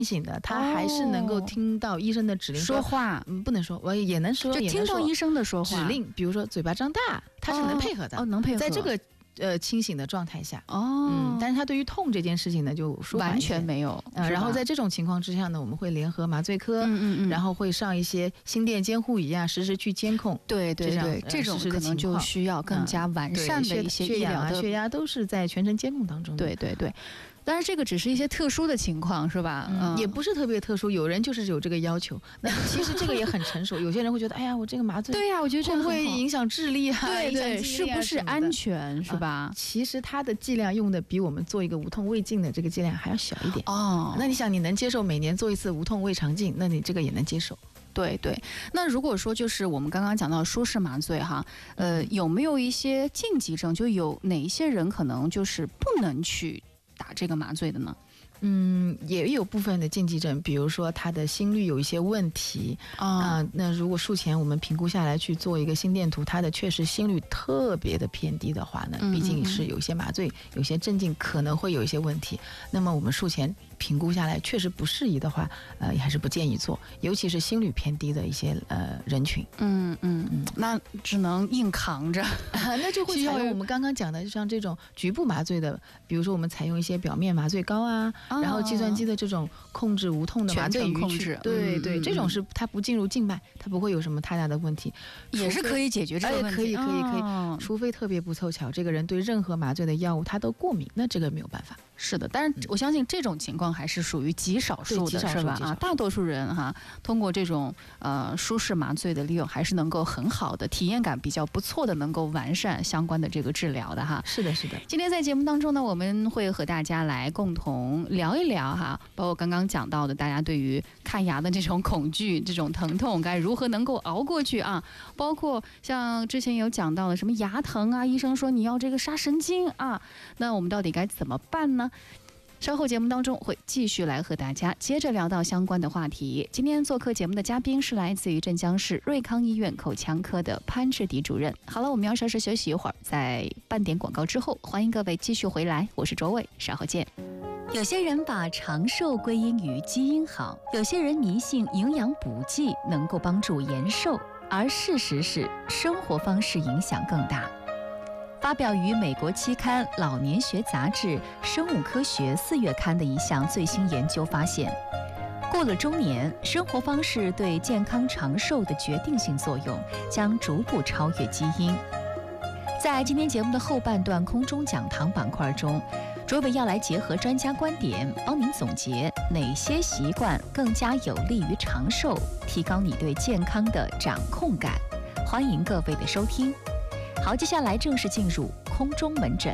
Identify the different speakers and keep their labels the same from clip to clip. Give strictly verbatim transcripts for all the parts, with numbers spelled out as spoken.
Speaker 1: 醒的，他还是能够听到医生的指令，
Speaker 2: 说话，
Speaker 1: 嗯，不能说，我也能说，
Speaker 2: 就听到医生的说话
Speaker 1: 指令，比如说嘴巴张大，他是能配合的，
Speaker 2: 哦，能配合，
Speaker 1: 在这个呃清醒的状态下，
Speaker 2: 哦，
Speaker 1: 嗯，但是他对于痛这件事情呢，就
Speaker 2: 完全没有，
Speaker 1: 呃，然后在这种情况之下呢，我们会联合麻醉科，
Speaker 2: 嗯嗯嗯，
Speaker 1: 然后会上一些心电监护仪啊，实时去监控，
Speaker 2: 对对对，这种可能就需要更加完善的一些医疗的，
Speaker 1: 血压都是在全程监控当中的，
Speaker 2: 对对对。当然这个只是一些特殊的情况是吧、
Speaker 1: 嗯、也不是特别特殊，有人就是有这个要求，那其实这个也很成熟有些人会觉得哎呀我这个麻醉
Speaker 2: 对呀、啊、我觉得这
Speaker 1: 会不会影响智力啊，
Speaker 2: 对对、啊、是不是安全是吧、
Speaker 1: 呃、其实它的剂量用的比我们做一个无痛胃镜的这个剂量还要小一点
Speaker 2: 哦。
Speaker 1: 那你想你能接受每年做一次无痛胃肠镜，那你这个也能接受。
Speaker 2: 对对，那如果说就是我们刚刚讲到舒适麻醉哈，呃，有没有一些禁忌症，就有哪一些人可能就是不能去打这个麻醉的呢？
Speaker 1: 嗯，也有部分的禁忌症，比如说他的心率有一些问题啊、呃，那如果术前我们评估下来去做一个心电图，他的确实心率特别的偏低的话呢，毕竟是有些麻醉有些镇静可能会有一些问题，那么我们术前评估下来确实不适宜的话，呃，也还是不建议做，尤其是心率偏低的一些呃人群。
Speaker 2: 嗯嗯嗯，那只能硬扛着，
Speaker 1: 啊、那就会采用我们刚刚讲的，像这种局部麻醉的，比如说我们采用一些表面麻醉膏啊。然后计算机的这种控制无痛的麻醉
Speaker 2: 控制，
Speaker 1: 对对、嗯，这种是它不进入静脉，它不会有什么太大的问题，
Speaker 2: 也是可以解决这个问题。
Speaker 1: 哎、可以可以可以、哦，除非特别不凑巧，这个人对任何麻醉的药物他都过敏，那这个没有办法。
Speaker 2: 是的，但是我相信这种情况还是属于极少数的，是吧？啊，大多数人哈，通过这种呃舒适麻醉的利用，还是能够很好的体验感比较不错的，能够完善相关的这个治疗的哈。
Speaker 1: 是的，是的。
Speaker 2: 今天在节目当中呢，我们会和大家来共同聊一聊哈，包括刚刚讲到的，大家对于看牙的这种恐惧、这种疼痛该如何能够熬过去啊？包括像之前有讲到的什么牙疼啊，医生说你要这个杀神经啊，那我们到底该怎么办呢？稍后节目当中会继续来和大家接着聊到相关的话题。今天做客节目的嘉宾是来自于镇江市瑞康医院口腔科的潘志迪主任。好了，我们要稍事休息一会儿，在半点广告之后，欢迎各位继续回来，我是卓伟，稍后见。有些人把长寿归因于基因好，有些人迷信营养补剂能够帮助延寿，而事实是生活方式影响更大。发表于美国期刊《老年学杂志生物科学》四月刊的一项最新研究发现，过了中年，生活方式对健康长寿的决定性作用将逐步超越基因。在今天节目的后半段空中讲堂板块中，卓伟要来结合专家观点，帮您总结哪些习惯更加有利于长寿，提高你对健康的掌控感。欢迎各位的收听。好，接下来正式进入空中门诊。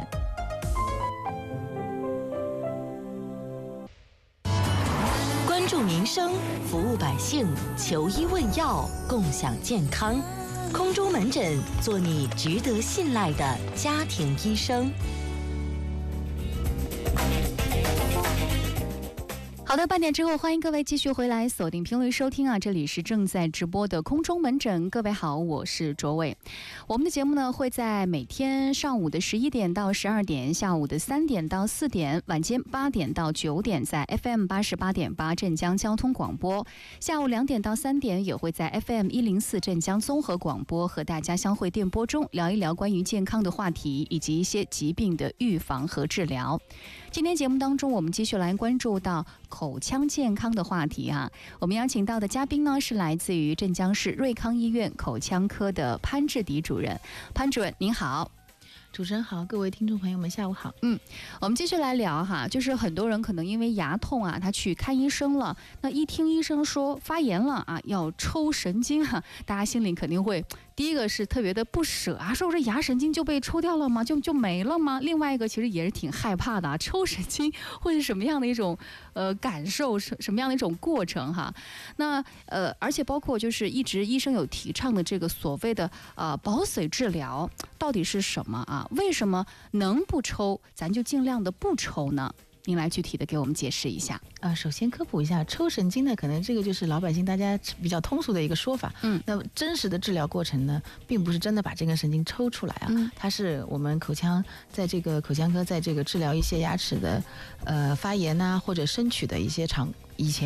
Speaker 3: 关注民生，服务百姓，求医问药，共享健康。空中门诊，做你值得信赖的家庭医生。
Speaker 2: 好的，半点之后，欢迎各位继续回来锁定频率收听啊！这里是正在直播的空中门诊，各位好，我是卓伟。我们的节目呢会在每天上午的十一点到十二点，下午的三点到四点，晚间八点到九点在 F M 八十八点八镇江交通广播，下午两点到三点也会在 F M 一零四镇江综合广播和大家相会电波中聊一聊关于健康的话题以及一些疾病的预防和治疗。今天节目当中，我们继续来关注到口腔健康的话题啊。我们邀请到的嘉宾呢是来自于镇江市瑞康医院口腔科的潘志迪主任。潘主任您好。
Speaker 1: 主持人好，各位听众朋友们下午好。
Speaker 2: 嗯，我们继续来聊哈，就是很多人可能因为牙痛啊，他去看医生了，那一听医生说发炎了啊，要抽神经啊，大家心里肯定会第一个是特别的不舍啊，说这牙神经就被抽掉了吗？就就没了吗？另外一个其实也是挺害怕的啊，抽神经会是什么样的一种呃感受，什什么样的一种过程哈？那呃，而且包括就是一直医生有提倡的这个所谓的呃保髓治疗，到底是什么啊？为什么能不抽咱就尽量的不抽呢？ 您来具体的给我们解释一下。
Speaker 1: 啊、呃，首先科普一下，抽神经呢，可能这个就是老百姓大家比较通俗的一个说法。
Speaker 2: 嗯，
Speaker 1: 那真实的治疗过程呢，并不是真的把这根神经抽出来啊，
Speaker 2: 嗯、
Speaker 1: 它是我们口腔在这个口腔科在这个治疗一些牙齿的呃发炎呐、啊，或者生龋的一些常以前。